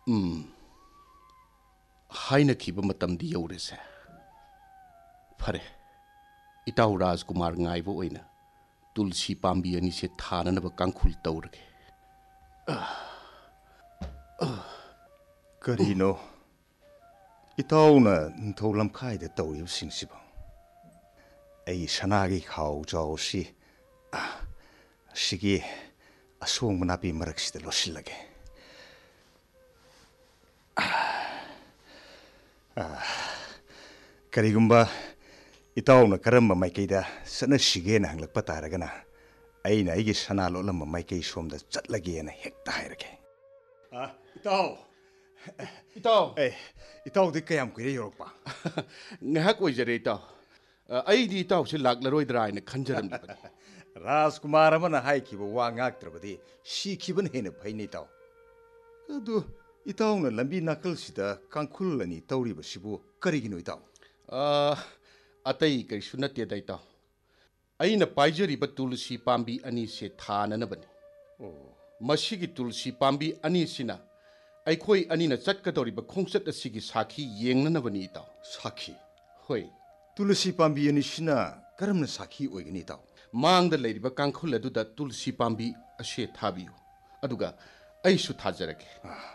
हाइना खिबा मतमदी यौरेसे फरे इताउ राजकुमार गाइबो ओइना तुलसी पाम्बी अनि से थाननबा कांखुल तौरगे करिनो इताउना निथौ लमखाइदा तौरिबसिंसिबो आई सनागी खाउ जाउसी सिगी असोंग नापी मरक्सिदा लोसिलगे करिगुम्बा इताउना करम माइकैदा सना सिगेना हंगलकपा तारगना अइना आइगी सना लोलम माइकै सोमदा चटलगेना हेक्ता हाइरगे इताउ इताउ इताउदि कयाम कुइरे योरकपा ngahak oijare itaw ai di itaw se laklaroidra ina khanjaram राजकुमार अमना हाइखिबो वा ngaktrabadi सिखिबन हेने फैने इताउ अदु इताउना लंबी नाकलसिदा कांखुल अनि तौरिबसिबु करिगिनो इताउ अतै कैसु नते दैताव अइना पाइजरिबा तुलसी पाम्बी अनि से थाननबनी मसिगी तुलसी पाम्बी अनि सिना अइखोइ अनिना चटकदौरिबा खोंसत असिगी साखी येंगननबनी इताव साखी होय तुलसी पाम्बी अनि सिना करमना साखी ओइगनी इताउ मांगदा लैरिबा कांखुल अदुदा तुलसी पाम्बी असे थाबियु अदुगा अइसु थाजरगे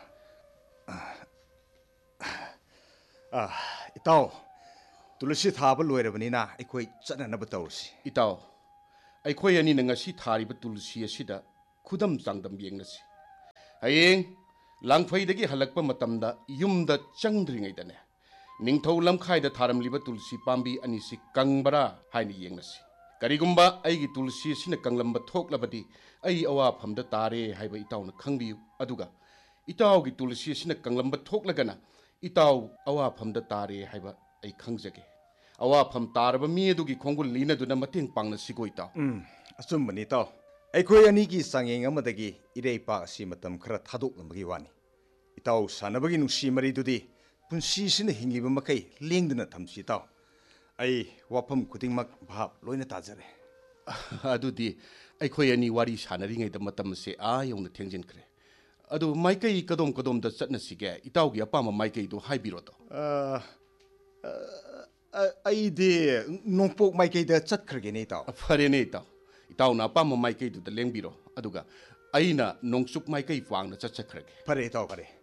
इताउ तुलसी थाब लोइरबनिना अइखोइ चननब तौरसी इताव अइखोइ अनि नंगसी थारिबा तुलसी असिदा खुदम चांगदम येंगनसी हयेंग लांगफैदगी हलकपा मतमदा युमदा चंगद्रिङैदने निंगथौ लमखाइदा थारमलिबा तुलसी पाम्बी अनिसि कंबरा हाइना येंगनसी करिगुम्बा अइगी तुलसी सिना कंगलंबा थोकलबदी अइ अवाफमदा तारे हाइबा इताउना खंबियु अदुगा इताउगी तुलसी सिना कंगलंबा थोकलगना इताउ अवाफमदा तारे हाइबा अइ खंजगे अवाफम तारबा मी अदुगी खोंगुल लीनदुना मतेंग पांगना सिगो इताउ असुमबनी इताउ अइखोइ अनिगी सांगेंग अमदगी इरेपा असि मतम खरा थादोकलंबगी वानी इताउ सानबगी नुसी मरिदुदी पुंसीसिना हिंगिबा मकै लेंगदना थमसि इताउ अइ वाफम खुदिंगमक भाब लोइना ताजरे अदुदी अइखोइ अनि वारी सानरिङैदा मतम से आ यौना थेंजिनख्रे अदु माइकै कदोम कदोमदा चटनसिगे इताउगी अपामा माइकैदो हाइबिरोतो अइदे नोंपोक माइकैदा चटखरगेने इताउ फरेने इताउ इताउना अपामा माइकैदुदा लेंबिरो अदुगा अइना नोंचुक माइकै वांगना चटचखरगे फरे इताउ फरे